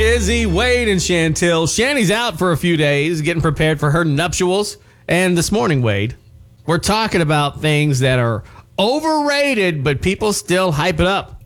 Izzy, Wade, and Chantel. Shanny's out for a few days, getting prepared for her nuptials. And this morning, Wade, we're talking about things that are overrated, but people still hype it up.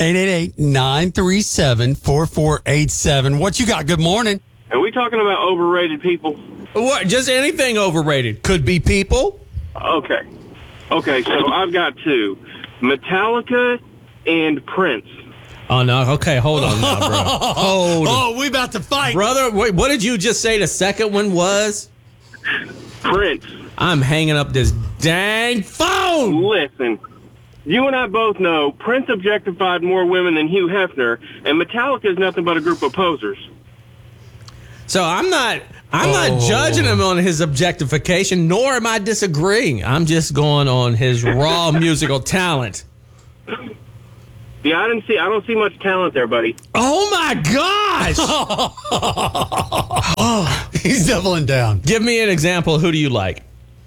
888-937-4487. What you got? Good morning. Are we talking about overrated people? What? Just anything overrated. Could be people. Okay, so I've got two. Metallica and Prince. Oh, no. Okay, hold on now, bro. Hold on. Oh, we about to fight. Brother, wait, what did you just say the second one was? Prince. I'm hanging up this dang phone. Listen, you and I both know Prince objectified more women than Hugh Hefner, and Metallica is nothing but a group of posers. So I'm not judging him on his objectification, nor am I disagreeing. I'm just going on his raw musical talent. Yeah, I don't see much talent there, buddy. Oh my gosh! He's doubling down. Give me an example. Who do you like?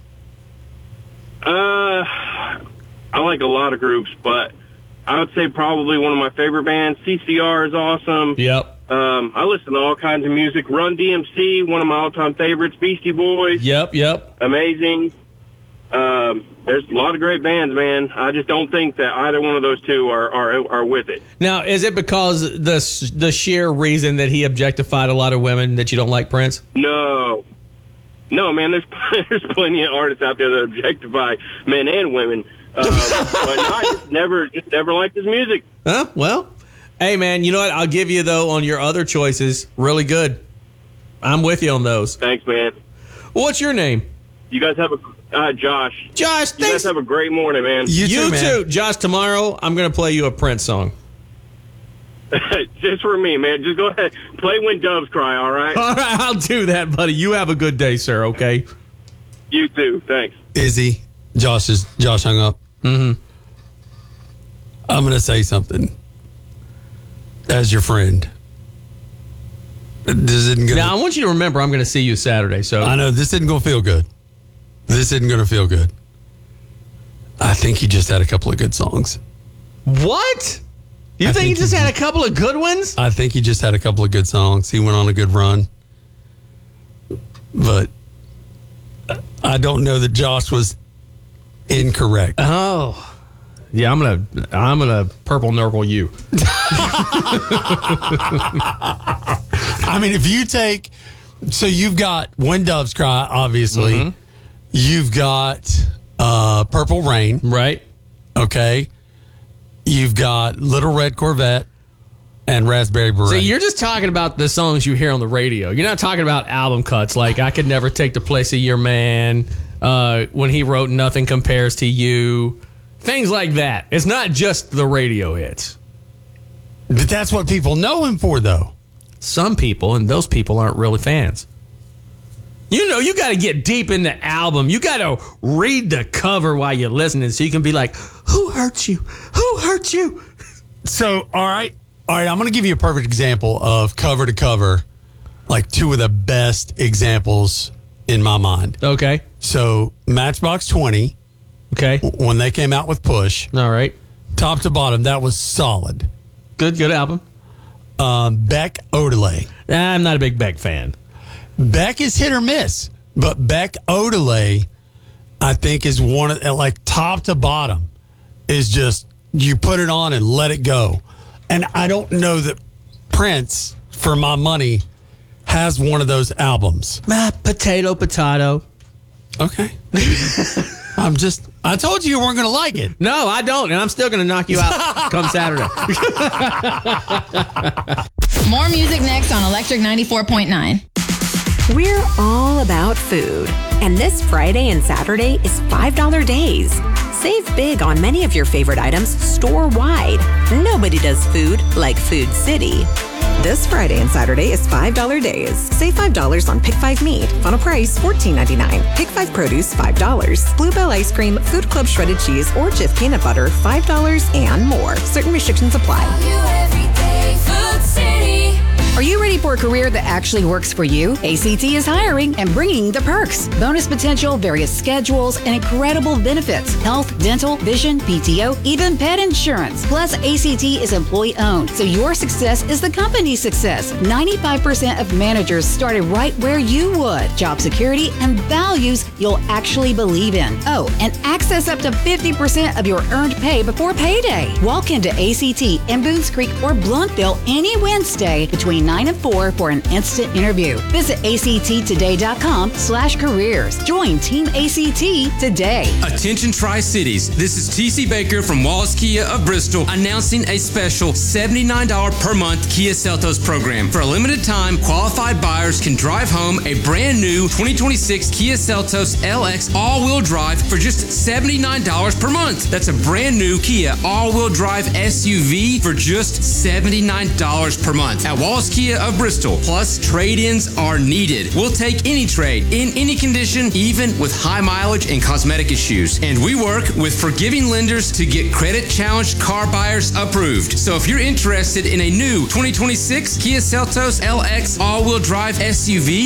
I like a lot of groups, but I would say probably one of my favorite bands, CCR, is awesome. Yep. I listen to all kinds of music. Run DMC, one of my all-time favorites. Beastie Boys. Yep. Amazing. There's a lot of great bands, man. I just don't think that either one of those two are with it. Now, is it because the sheer reason that he objectified a lot of women that you don't like Prince? No, man. There's plenty of artists out there that objectify men and women, but I just never liked his music. Huh? Well, hey, man. You know what? I'll give you though on your other choices. Really good. I'm with you on those. Thanks, man. What's your name? You guys have a Josh. Josh, you guys have a great morning, man. You too, Josh. Tomorrow, I'm going to play you a Prince song. Just for me, man. Just go ahead. Play When Doves Cry, all right? All right, I'll do that, buddy. You have a good day, sir, okay? You too. Thanks. Izzy, Josh hung up. Mm-hmm. I'm going to say something. As your friend. Now, I want you to remember I'm going to see you Saturday. So I know this isn't going to feel good. This isn't going to feel good. I think he just had a couple of good songs. What? You think he just had a couple of good ones? I think he just had a couple of good songs. He went on a good run. But I don't know that Josh was incorrect. Oh. Yeah, I'm gonna purple nurple you. I mean, if you take, so you've got When Doves Cry, obviously. Mm-hmm. You've got Purple Rain. Right. Okay. You've got Little Red Corvette and Raspberry Beret. So you're just talking about the songs you hear on the radio. You're not talking about album cuts like I Could Never Take the Place of Your Man, when he wrote Nothing Compares to You, things like that. It's not just the radio hits. But that's what people know him for, though. Some people, and those people aren't really fans. You know, you got to get deep in the album. You got to read the cover while you're listening so you can be like, who hurt you? Who hurt you? So, all right, I'm going to give you a perfect example of cover to cover, like two of the best examples in my mind. Okay. So, Matchbox 20. Okay. When they came out with Push. All right. Top to bottom, that was solid. Good album. Beck Odelay. I'm not a big Beck fan. Beck is hit or miss, but Beck Odelay, I think, is one of, like, top to bottom, is just, you put it on and let it go. And I don't know that Prince, for my money, has one of those albums. Potato. Okay. I told you weren't going to like it. No, I don't, and I'm still going to knock you out come Saturday. More music next on Electric 94.9. We're all about food, and this Friday and Saturday is $5 days. Save big on many of your favorite items store-wide. Nobody does food like Food City. This Friday and Saturday is $5 days. Save $5 on Pick 5 meat. Final price $14.99. Pick 5 produce $5. Bluebell ice cream, Food Club shredded cheese, or Jif peanut butter $5 and more. Certain restrictions apply. Food City. Are you ready for for a career that actually works for you? ACT is hiring and bringing the perks. Bonus potential, various schedules, and incredible benefits. Health, dental, vision, PTO, even pet insurance. Plus, ACT is employee-owned, so your success is the company's success. 95% of managers started right where you would. Job security and values you'll actually believe in. Oh, and access up to 50% of your earned pay before payday. Walk into ACT in Boones Creek or Bluntville any Wednesday between 9 and 4 for an instant interview. Visit acttoday.com/careers. Join Team ACT today. Attention Tri-Cities. This is TC Baker from Wallace Kia of Bristol announcing a special $79 per month Kia Seltos program. For a limited time, qualified buyers can drive home a brand new 2026 Kia Seltos LX all-wheel drive for just $79 per month. That's a brand new Kia all-wheel drive SUV for just $79 per month at Wallace Kia of Bristol. Plus, trade-ins are needed. We'll take any trade in any condition, even with high mileage and cosmetic issues. And we work with forgiving lenders to get credit-challenged car buyers approved. So if you're interested in a new 2026 Kia Seltos LX all-wheel drive SUV,